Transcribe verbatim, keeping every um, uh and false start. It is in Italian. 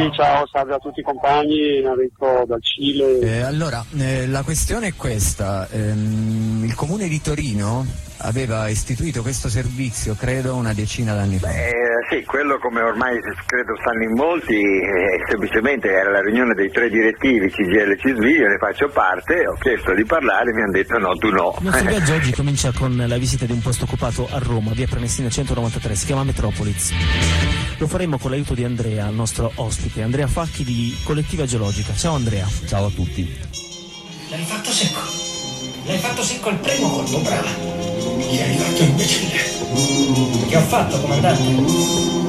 ciao, salve a tutti i compagni, Enrico dal Cile. Eh, allora, eh, la questione è questa, ehm, il comune di Torino aveva istituito questo servizio, credo, una decina d'anni fa. Eh, sì, quello come ormai credo stanno in molti, eh, semplicemente era la riunione dei tre direttivi C G I L e C S V, io ne faccio parte, ho chiesto di parlare, mi hanno detto no, tu no. Il nostro viaggio oggi comincia con la visita di un posto occupato a Roma, via Prenestina centonovantatré, si chiama Metropolis. Lo faremo con l'aiuto di Andrea, il nostro ospite, Andrea Facchi di Collettiva Geologica. Ciao Andrea. Ciao a tutti. L'hai fatto secco, l'hai fatto secco il primo colpo, brava. Gli hai dato imbecille. Che ho fatto, comandante?